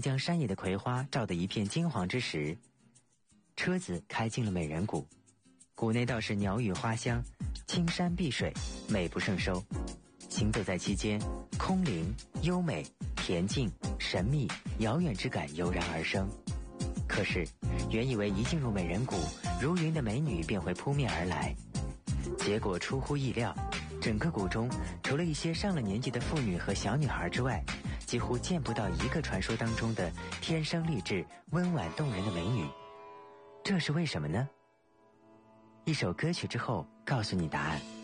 将山野的葵花照得一片金黄之时，车子开进了美人谷。谷内倒是鸟语花香，青山碧水，美不胜收。行走在其间，空灵、优美、恬静、神秘、遥远之感油然而生。可是，原以为一进入美人谷，如云的美女便会扑面而来，结果出乎意料，整个谷中除了一些上了年纪的妇女和小女孩之外，几乎见不到一个传说当中的天生丽质、温婉动人的美女。这是为什么呢？一首歌曲之后告诉你答案。